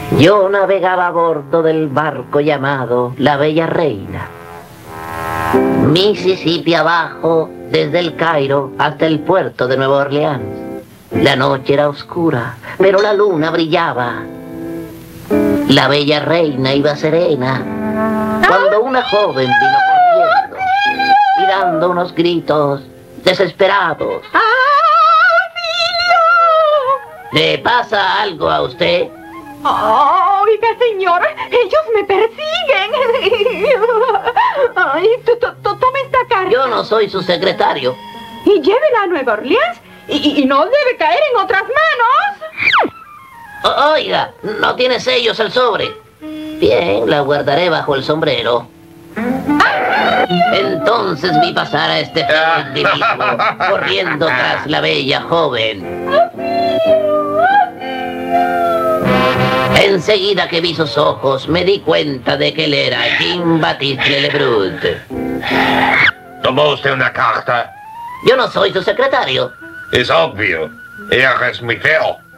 Yo navegaba a bordo del barco llamado La Bella Reina. Mississippi abajo, desde el Cairo hasta el puerto de Nueva Orleans. La noche era oscura, pero la luna brillaba. La Bella Reina iba serena, cuando una joven vino corriendo y dando unos gritos desesperados. ¿Le pasa algo a usted? Oiga, señor, ellos me persiguen. Ay, tome esta carta. Yo no soy su secretario. Y llévela a Nueva Orleans y no debe caer en otras manos. Oiga, no tiene sellos el sobre. Bien, la guardaré bajo el sombrero. Entonces vi pasar a este feo individuo corriendo tras la bella joven. Enseguida que vi sus ojos, me di cuenta de que él era Jean-Baptiste Lebrun. ¿Tomó usted una carta? Yo no soy su secretario. Es obvio. Ella es muy feo.